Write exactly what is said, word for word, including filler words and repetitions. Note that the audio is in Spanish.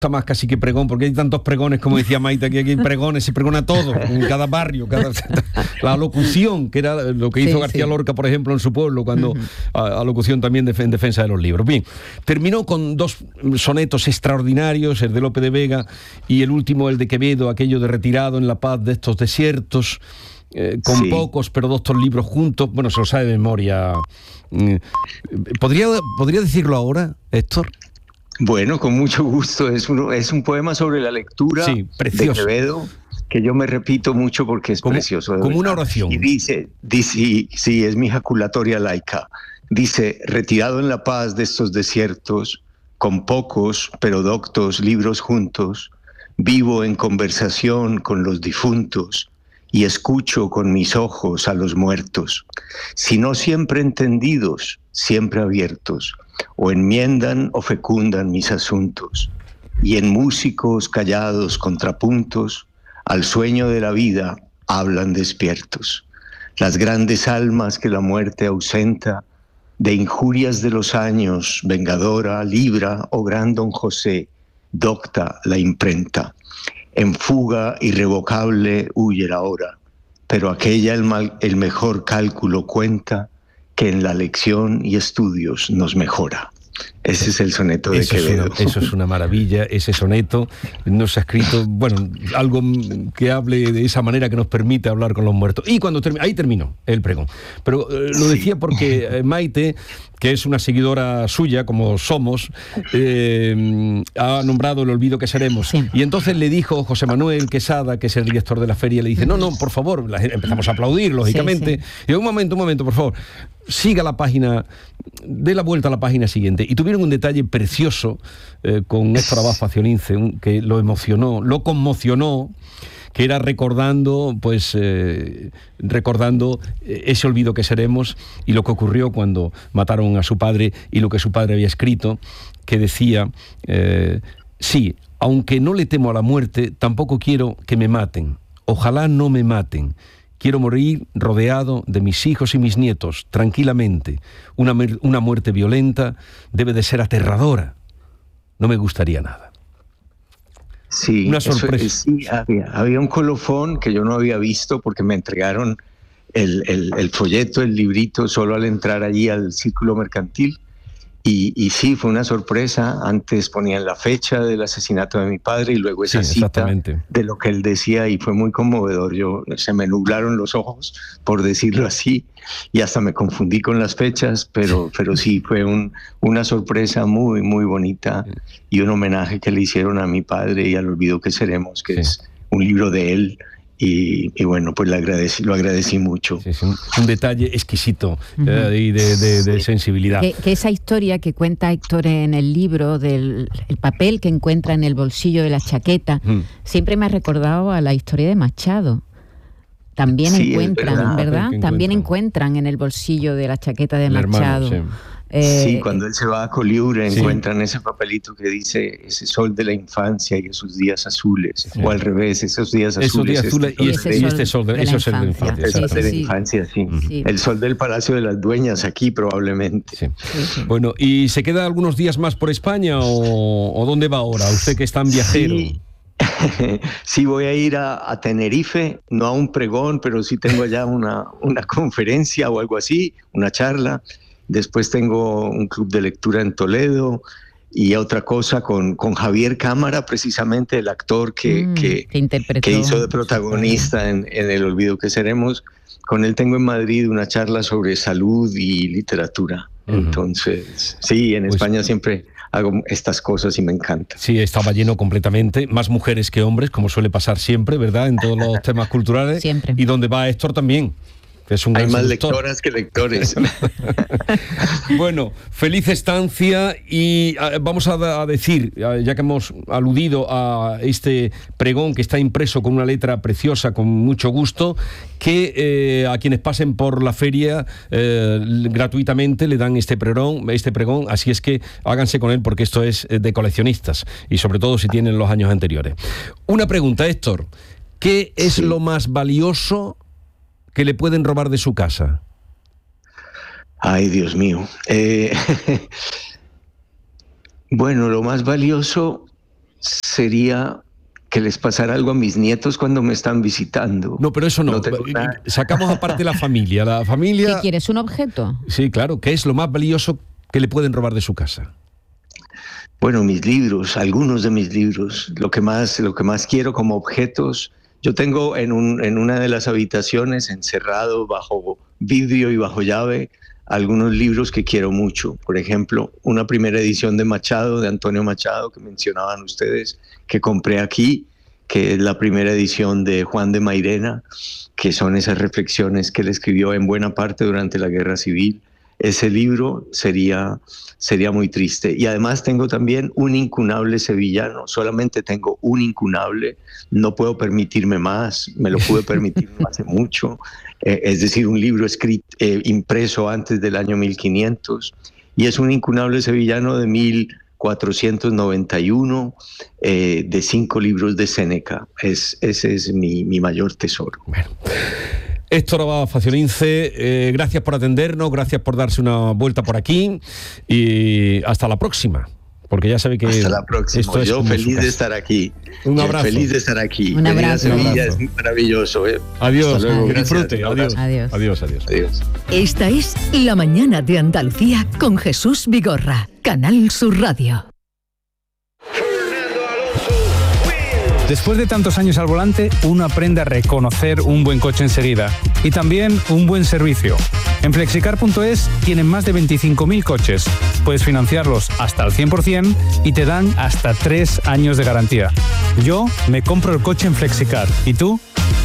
más casi que pregón, porque hay tantos pregones, como decía Maite, que aquí hay pregones, se pregona todo, en cada barrio, cada, la locución, que era lo que hizo sí, García sí. Lorca, por ejemplo, en su pueblo, cuando uh-huh. a, a locución también de, en defensa de los libros. Bien, terminó con dos sonetos extraordinarios, el de Lope de Vega y el último, el de Quevedo, aquello de retirado en la paz de estos desiertos, eh, con sí. pocos, pero dos libros juntos. Bueno, se lo sabe de memoria. ¿Podría, ¿podría decirlo ahora, Héctor? Bueno, con mucho gusto. Es un, es un poema sobre la lectura sí, precioso. de Quevedo, que yo me repito mucho porque es como, precioso. Como una oración. Y dice, dice, sí, es mi ejaculatoria laica. Dice, retirado en la paz de estos desiertos, con pocos pero doctos libros juntos, vivo en conversación con los difuntos y escucho con mis ojos a los muertos, si no siempre entendidos, siempre abiertos, o enmiendan o fecundan mis asuntos, y en músicos callados contrapuntos, al sueño de la vida hablan despiertos. Las grandes almas que la muerte ausenta, de injurias de los años, vengadora, libra, o gran don José, docta la imprenta. En fuga irrevocable huye la hora, pero aquella el, mal, el mejor cálculo cuenta, que en la lección y estudios nos mejora. Ese es el soneto de eso Quevedo. Es una, eso es una maravilla, ese soneto nos ha escrito, bueno, algo que hable de esa manera que nos permite hablar con los muertos. Y cuando termi- ahí terminó el pregón. Pero eh, lo sí. decía porque eh, Maite, que es una seguidora suya, como somos, eh, ha nombrado El olvido que seremos. Sí. Y entonces le dijo José Manuel Quesada, que es el director de la feria, le dice, no, no, por favor, la, empezamos a aplaudir, lógicamente. Sí, sí. Y un momento, un momento, por favor, siga la página, dé la vuelta a la página siguiente. Y tuvieron un detalle precioso eh, con Néstor Abad Faciolince, un, que lo emocionó, lo conmocionó, que era recordando, pues, eh, recordando ese olvido que seremos y lo que ocurrió cuando mataron a su padre y lo que su padre había escrito, que decía, eh, sí, aunque no le temo a la muerte, tampoco quiero que me maten. Ojalá no me maten. Quiero morir rodeado de mis hijos y mis nietos, tranquilamente. Una, una muerte violenta debe de ser aterradora. No me gustaría nada. Sí, una sorpresa. Eso, sí había, había un colofón que yo no había visto porque me entregaron el, el, el folleto, el librito, solo al entrar allí al Círculo Mercantil. Y, y sí, fue una sorpresa. Antes ponían la fecha del asesinato de mi padre y luego esa sí, cita de lo que él decía y fue muy conmovedor. Yo, se me nublaron los ojos, por decirlo así, y hasta me confundí con las fechas, pero, pero sí, fue un, una sorpresa muy, muy bonita y un homenaje que le hicieron a mi padre y al olvido que seremos, que sí. es un libro de él. Y, y bueno, pues le agradecí, lo agradecí mucho. Sí, es un, un detalle exquisito uh-huh. eh, y de, de, de sensibilidad. Que, que esa historia que cuenta Héctor en el libro del el papel que encuentra en el bolsillo de la chaqueta, uh-huh. siempre me ha recordado a la historia de Machado. También sí, encuentran, verdad, ¿verdad? También encuentran en el bolsillo de la chaqueta de el Machado. Hermano, sí. Eh, sí, cuando él se va a Colibre sí. encuentran ese papelito que dice ese sol de la infancia y esos días azules, sí. o al revés, esos días azules. Esos días azules este y, este, y este sol de, de, eso es el de la infancia. El sol de la infancia, sí. sí. El sol del Palacio de las Dueñas aquí probablemente. Sí. Sí, sí. Bueno, ¿y se queda algunos días más por España o, o dónde va ahora? Usted que es tan viajero. Sí. Sí, voy a ir a, a Tenerife, no a un pregón, pero sí tengo allá una, una conferencia o algo así, una charla. Después tengo un club de lectura en Toledo y otra cosa con, con Javier Cámara, precisamente el actor que, mm, que, que, que hizo de protagonista en, en El olvido que seremos. Con él tengo en Madrid una charla sobre salud y literatura. Uh-huh. Entonces, sí, en pues, España siempre hago estas cosas y me encanta. Sí, estaba lleno completamente, más mujeres que hombres, como suele pasar siempre, ¿verdad? En todos los temas culturales. Siempre. Y donde va Héctor también. Es un Hay más seductor. lectoras que lectores. Bueno, feliz estancia y uh, vamos a, a decir, uh, ya que hemos aludido a este pregón que está impreso con una letra preciosa, con mucho gusto, que eh, a quienes pasen por la feria eh, gratuitamente le dan este pregón, este pregón, así es que háganse con él porque esto es de coleccionistas y sobre todo si tienen los años anteriores. Una pregunta, Héctor, ¿qué es sí. lo más valioso que le pueden robar de su casa? Ay, Dios mío. Eh, bueno, lo más valioso sería que les pasara algo a mis nietos cuando me están visitando. No, pero eso no. no Sacamos aparte la familia. La familia... ¿Qué quieres? ¿Un objeto? Sí, claro. ¿Qué es lo más valioso que le pueden robar de su casa? Bueno, mis libros, algunos de mis libros. Lo que más, lo que más quiero como objetos. Yo tengo en, un, en una de las habitaciones, encerrado bajo vidrio y bajo llave, algunos libros que quiero mucho. Por ejemplo, una primera edición de Machado, de Antonio Machado, que mencionaban ustedes, que compré aquí, que es la primera edición de Juan de Mairena, que son esas reflexiones que él escribió en buena parte durante la Guerra Civil. Ese libro sería, sería muy triste. Y además tengo también un incunable sevillano. Solamente tengo un incunable. No puedo permitirme más. Me lo pude permitir no hace mucho. Eh, es decir, un libro escrito, eh, impreso antes del año mil quinientos. Y es un incunable sevillano de mil cuatrocientos noventa y uno, eh, de cinco libros de Séneca. Es, ese es mi, mi mayor tesoro. Bueno. Héctor Abad Faciolince, eh, gracias por atendernos, gracias por darse una vuelta por aquí y hasta la próxima, porque ya sabe que hasta la próxima. Esto es Yo feliz de estar aquí. Un abrazo. Feliz de estar aquí. Un abrazo. Sevilla un abrazo. Es maravilloso. Eh. Adiós. Adiós. Disfrute. Adiós. Adiós. Adiós. Adiós. Adiós. Esta es La Mañana de Andalucía con Jesús Vigorra, Canal Sur Radio. Después de tantos años al volante, uno aprende a reconocer un buen coche enseguida y también un buen servicio. En flexicar punto es tienen más de veinticinco mil coches. Puedes financiarlos hasta el cien por ciento y te dan hasta tres años de garantía. Yo me compro el coche en Flexicar. ¿Y tú?